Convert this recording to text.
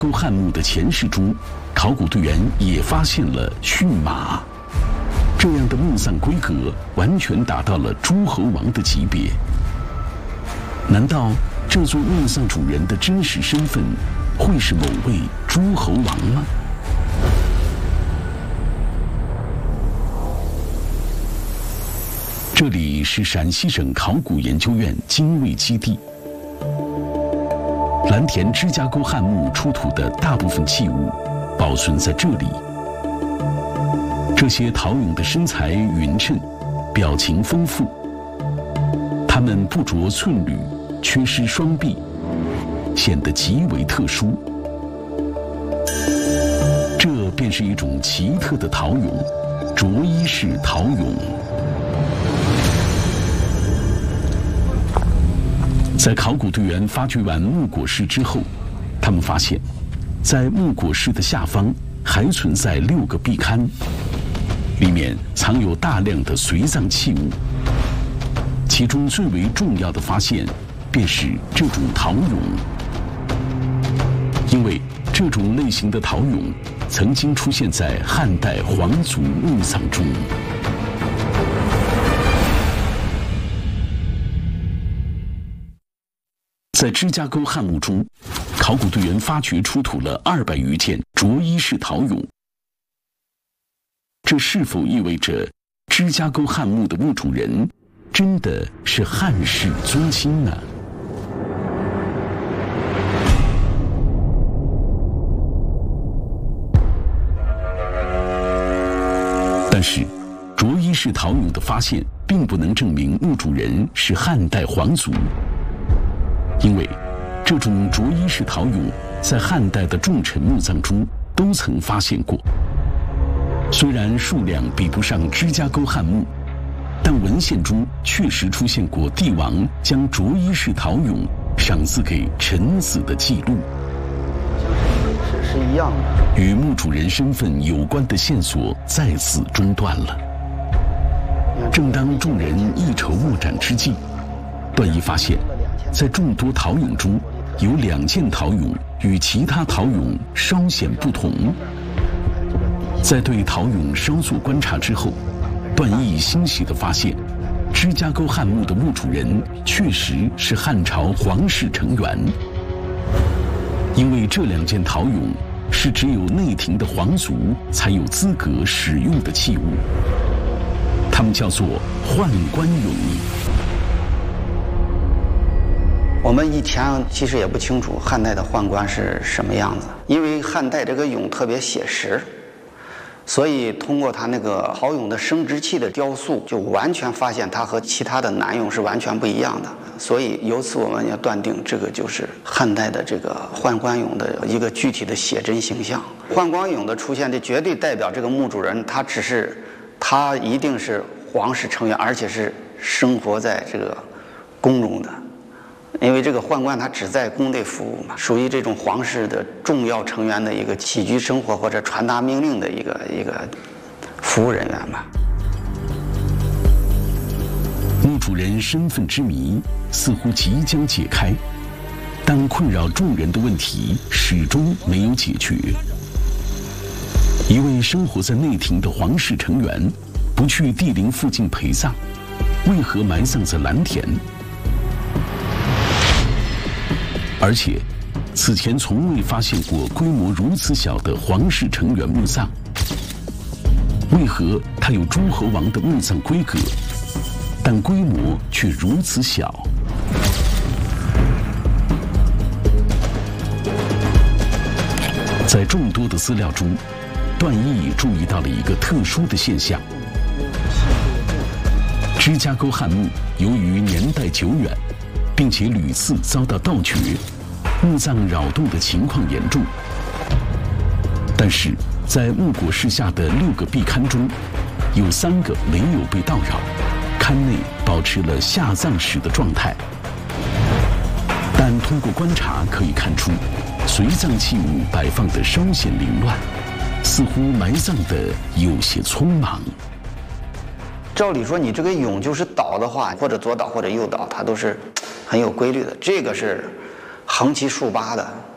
沟汉墓的前室中，考古队员也发现了驯马。这样的墓葬规格完全达到了诸侯王的级别。难道这座墓葬主人的真实身份会是某位诸侯王吗？这里是陕西省考古研究院精卫基地。蓝田芝加沟汉墓出土的大部分器物保存在这里。这些陶俑的身材匀称，表情丰富。它们不着寸缕，缺失双臂，显得极为特殊。这便是一种奇特的陶俑——着衣式陶俑。在考古队员发掘完墓椁室之后，他们发现，在墓椁室的下方还存在6个壁龛，里面藏有大量的随葬器物。其中最为重要的发现，便是这种陶俑。因为这种类型的陶俑曾经出现在汉代皇族墓葬中。在芝加沟汉墓中，考古队员发掘出土了200余件着衣式陶俑。这是否意味着芝加沟汉墓的墓主人真的是汉室宗亲呢？但是，着衣式陶俑的发现并不能证明墓主人是汉代皇族。因为这种着衣式陶俑在汉代的重臣墓葬中都曾发现过，虽然数量比不上芝加沟汉墓，但文献中确实出现过帝王将着衣式陶俑赏赐给臣子的记录， 是一样的。 与墓主人身份有关的线索再次中断了。正当众人一筹莫展之际，段一发现，在众多陶俑中，有2件陶俑与其他陶俑稍显不同。在对陶俑稍作观察之后，段毅欣喜地发现，芝加沟汉墓的墓主人确实是汉朝皇室成员。因为这2件陶俑是只有内廷的皇族才有资格使用的器物，它们叫做宦官俑。 我们以前其实也不清楚汉代的宦官是什么样子，因为汉代这个俑特别写实，所以通过它那个陶俑的生殖器的雕塑，就完全发现它和其他的男俑是完全不一样的。所以由此我们要断定，这个就是汉代的这个宦官俑的一个具体的写真形象。宦官俑的出现，这绝对代表这个墓主人他一定是皇室成员，而且是生活在这个宫中的。因为这个宦官他只在宫内服务嘛，属于这种皇室的重要成员的一个起居生活或者传达命令的一个服务人员吧。 墓主人身份之谜似乎即将解开，但困扰众人的问题始终没有解决。一位生活在内廷的皇室成员，不去帝陵附近陪葬，为何埋葬在蓝田？而且，此前从未发现过规模如此小的皇室成员墓葬。为何它有诸侯王的墓葬规格，但规模却如此小？在众多的资料中，段毅注意到了一个特殊的现象：芝加沟汉墓由于年代久远，并且屡次遭到盗掘，墓葬扰动的情况严重。但是，在墓椁室下的6个壁龛中，有3个没有被盗扰，龛内保持了下葬时的状态。但通过观察可以看出，随葬器物摆放得稍显凌乱，似乎埋葬得有些匆忙。 照理说，你这个俑就是倒的话，或者左倒或者右倒，它都是很有规律的。这个是横七竖八的，